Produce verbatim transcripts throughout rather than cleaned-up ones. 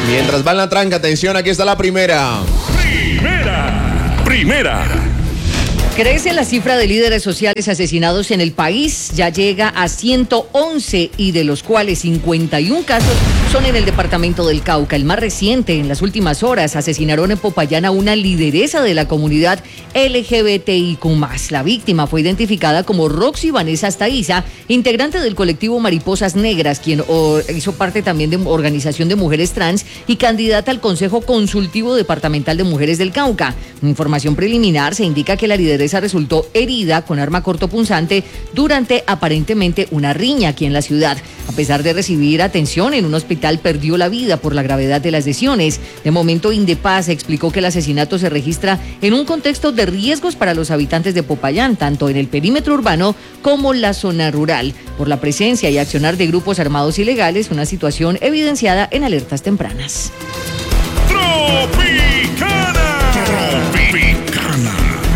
Mientras va en la tranca, atención, aquí está la primera. Primera, primera. Crece la cifra de líderes sociales asesinados en el país, ya llega a ciento once y de los cuales cincuenta y uno casos son en el departamento del Cauca. El más reciente, en las últimas horas, asesinaron en Popayán a una lideresa de la comunidad L G B T I Q más. La víctima fue identificada como Roxy Vanessa Astaiza, integrante del colectivo Mariposas Negras, quien oh, hizo parte también de organización de mujeres trans y candidata al Consejo Consultivo Departamental de Mujeres del Cauca. Información preliminar se indica que la lideresa resultó herida con arma cortopunzante durante aparentemente una riña aquí en la ciudad. A pesar de recibir atención en un hospital, perdió la vida por la gravedad de las lesiones. De momento, Indepaz explicó que el asesinato se registra en un contexto de riesgos para los habitantes de Popayán, tanto en el perímetro urbano como la zona rural, por la presencia y accionar de grupos armados ilegales, una situación evidenciada en alertas tempranas. Tropicana. Tropicana.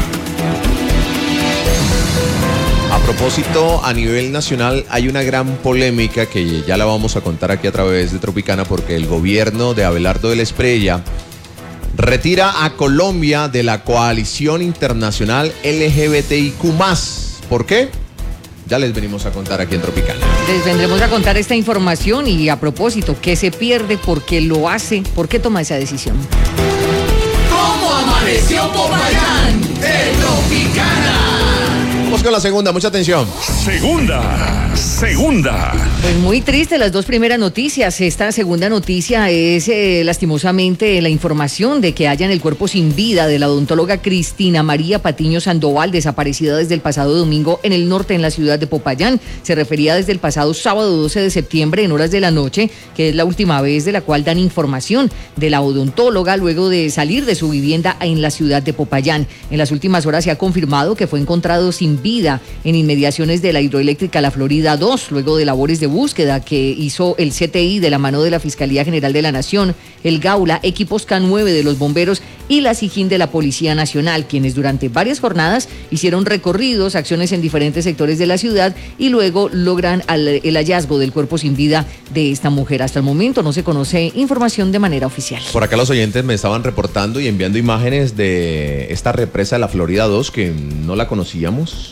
A propósito, a nivel nacional hay una gran polémica que ya la vamos a contar aquí a través de Tropicana, porque el gobierno de Abelardo de la Espriella retira a Colombia de la coalición internacional L G B T I Q más. ¿Por qué? Ya les venimos a contar aquí en Tropicana. Les vendremos a contar esta información y a propósito, ¿qué se pierde? ¿Por qué lo hace? ¿Por qué toma esa decisión? ¿Cómo amaneció Popayán? De Tropicana. Vamos con la segunda, mucha atención. Segunda, segunda. Pues muy triste las dos primeras noticias. Esta segunda noticia es eh, lastimosamente la información de que hallan el cuerpo sin vida de la odontóloga Cristina María Patiño Sandoval, desaparecida desde el pasado domingo en el norte, en la ciudad de Popayán. Se refería desde el pasado sábado doce de septiembre en horas de la noche, que es la última vez de la cual dan información de la odontóloga luego de salir de su vivienda en la ciudad de Popayán. En las últimas horas se ha confirmado que fue encontrado sin vida en inmediaciones de la hidroeléctrica La Florida dos, luego de labores de búsqueda que hizo el C T I de la mano de la Fiscalía General de la Nación, el Gaula, equipos K nueve de los bomberos y la SIJIN de la Policía Nacional, quienes durante varias jornadas hicieron recorridos, acciones en diferentes sectores de la ciudad y luego logran al, el hallazgo del cuerpo sin vida de esta mujer. Hasta el momento no se conoce información de manera oficial. Por acá los oyentes me estaban reportando y enviando imágenes de esta represa de La Florida dos que no la conocíamos.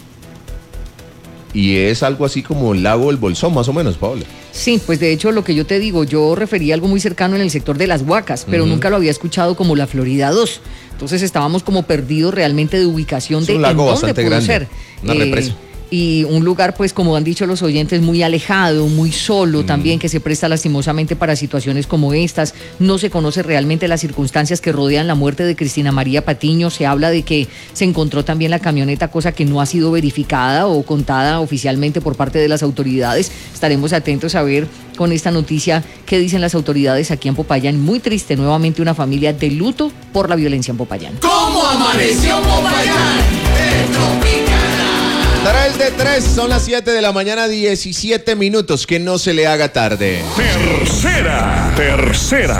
Y es algo así como el lago del Bolsón, más o menos, Paola. Sí, pues de hecho lo que yo te digo, yo refería algo muy cercano en el sector de Las Huacas, pero uh-huh. nunca lo había escuchado como La Florida dos. Entonces estábamos como perdidos realmente de ubicación es de un lago en bastante dónde pudo grande, ser. Una Eh, represa. Y un lugar, pues como han dicho los oyentes, muy alejado, muy solo mm. también, que se presta lastimosamente para situaciones como estas. No se conoce realmente las circunstancias que rodean la muerte de Cristina María Patiño. Se habla de que se encontró también la camioneta, cosa que no ha sido verificada o contada oficialmente por parte de las autoridades. Estaremos atentos a ver con esta noticia qué dicen las autoridades aquí en Popayán. Muy triste, nuevamente una familia de luto por la violencia en Popayán. ¿Cómo amaneció Popayán? De Tropicana. tres de tres, son las siete de la mañana, diecisiete minutos, que no se le haga tarde. Tercera, tercera.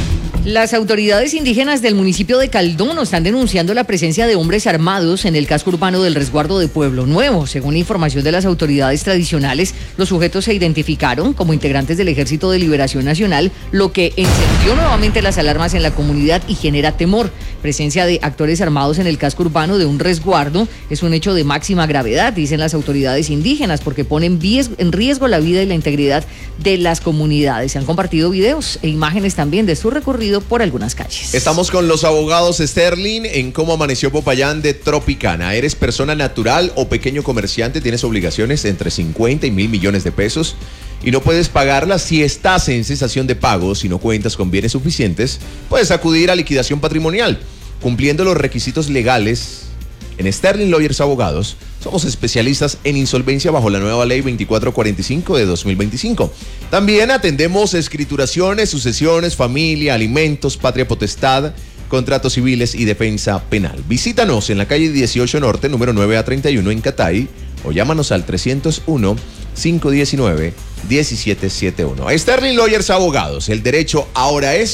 Las autoridades indígenas del municipio de Caldono están denunciando la presencia de hombres armados en el casco urbano del resguardo de Pueblo Nuevo. Según la información de las autoridades tradicionales, los sujetos se identificaron como integrantes del Ejército de Liberación Nacional, lo que encendió nuevamente las alarmas en la comunidad y genera temor. Presencia de actores armados en el casco urbano de un resguardo es un hecho de máxima gravedad, dicen las autoridades indígenas, porque ponen en riesgo la vida y la integridad de las comunidades. Se han compartido videos e imágenes también de su recorrido por algunas calles. Estamos con los abogados Sterling en Cómo Amaneció Popayán de Tropicana. ¿Eres persona natural o pequeño comerciante? ¿Tienes obligaciones entre cincuenta y mil millones de pesos y no puedes pagarlas? Si estás en cesación de pagos y no cuentas con bienes suficientes, puedes acudir a liquidación patrimonial. Cumpliendo los requisitos legales, en Sterling Lawyers Abogados somos especialistas en insolvencia bajo la nueva ley veinticuatro cuarenta y cinco de dos mil veinticinco. También atendemos escrituraciones, sucesiones, familia, alimentos, patria potestad, contratos civiles y defensa penal. Visítanos en la calle dieciocho Norte, número nueve A treinta y uno en Catay, o llámanos al trescientos uno, cinco diecinueve, diecisiete setenta y uno. Sterling Lawyers Abogados, el derecho ahora es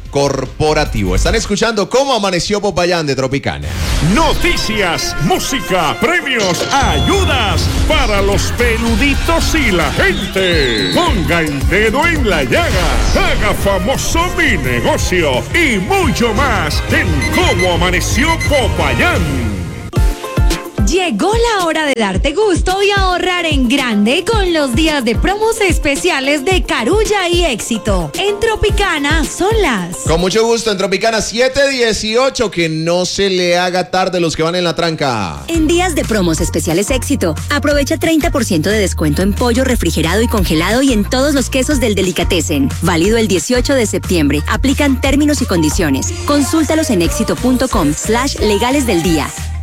corporativo. Están escuchando Cómo Amaneció Popayán de Tropicana. Noticias, música, premios, ayudas para los peluditos y la gente. Ponga el dedo en la llaga, haga famoso mi negocio y mucho más en Cómo Amaneció Popayán. Llegó la hora de darte gusto y ahorrar en grande con los días de promos especiales de Carulla y Éxito. En Tropicana son las... Con mucho gusto en Tropicana siete dieciocho, que no se le haga tarde los que van en la tranca. En días de promos especiales Éxito, aprovecha treinta por ciento de descuento en pollo refrigerado y congelado y en todos los quesos del Delicatessen. Válido el dieciocho de septiembre. Aplican términos y condiciones. Consúltalos en éxito punto com slash legales del día.